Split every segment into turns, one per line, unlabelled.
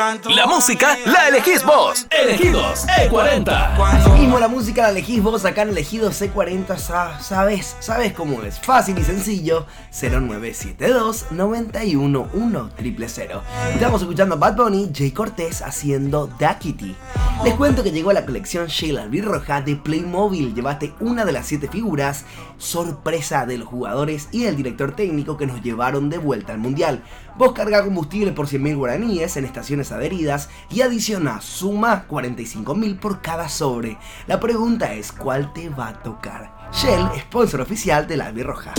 La música la elegís vos. Elegidos E40.
Así mismo la música la elegís vos acá en Elegidos E40. ¿Sabes cómo es? Fácil y sencillo. 0972 91 1000. Estamos escuchando a Bad Bunny, Jay Cortés haciendo Da Kitty. Les cuento que llegó la colección Sheila Albirroja de Playmobil. Llevaste una de las 7 figuras sorpresa de los jugadores y del director técnico que nos llevaron de vuelta al mundial. Vos carga combustible por 100.000 guaraníes en estaciones adheridas y adiciona, suma 45.000 por cada sobre. La pregunta es, ¿cuál te va a tocar? Shell, sponsor oficial de la Albirroja.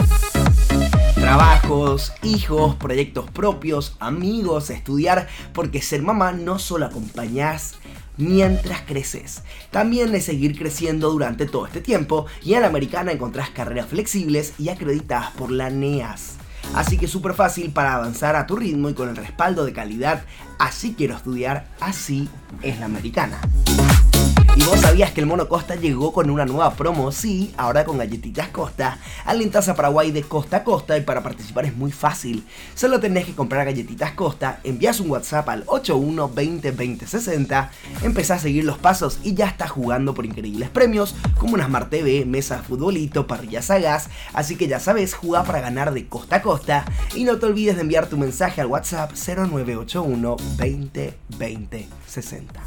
Trabajos, hijos, proyectos propios, amigos, estudiar, porque ser mamá no solo acompañás mientras creces, también es seguir creciendo durante todo este tiempo, y en la Americana encontrás carreras flexibles y acreditadas por la NEAS. Así que súper fácil para avanzar a tu ritmo y con el respaldo de calidad. Así quiero estudiar, así es la Americana. ¿Y vos sabías que el Mono Costa llegó con una nueva promo? Sí, ahora con galletitas Costa. Alentás a Paraguay de costa a costa y para participar es muy fácil. Solo tenés que comprar galletitas Costa, envías un WhatsApp al 81 20 20 60, empezás a seguir los pasos y ya estás jugando por increíbles premios como una Smart TV, mesa de futbolito, parrillas a gas. Así que ya sabes, jugá para ganar de costa a costa y no te olvides de enviar tu mensaje al WhatsApp 0981 20 20 60.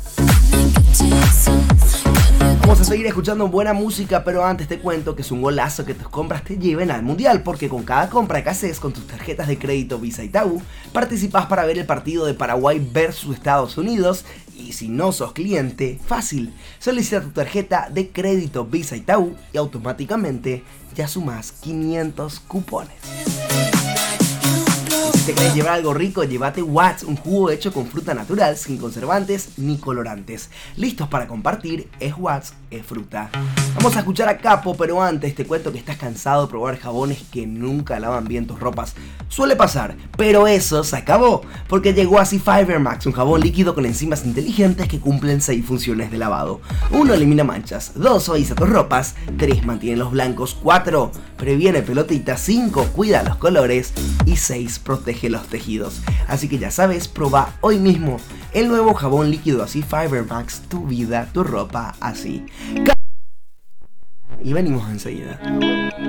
Vamos a seguir escuchando buena música, pero antes te cuento que es un golazo que tus compras te lleven al mundial, porque con cada compra que haces con tus tarjetas de crédito Visa Itaú, participás para ver el partido de Paraguay versus Estados Unidos. Y si no sos cliente, fácil, solicita tu tarjeta de crédito Visa Itaú y automáticamente ya sumás 500 cupones. Si te querés llevar algo rico, llévate Watts, un jugo hecho con fruta natural, sin conservantes ni colorantes. Listos para compartir, es Watts, es fruta. Vamos a escuchar a Capo, pero antes te cuento que estás cansado de probar jabones que nunca lavan bien tus ropas. Suele pasar, pero eso se acabó, porque llegó así Fiber Max, un jabón líquido con enzimas inteligentes que cumplen 6 funciones de lavado. 1. Elimina manchas, 2. Suaviza tus ropas, 3. Mantiene los blancos, 4. Previene pelotitas, 5. Cuida los colores y 6. Protege los tejidos. Así que ya sabes, proba hoy mismo el nuevo jabón líquido así Fiber Max, tu vida, tu ropa así. Y venimos enseguida.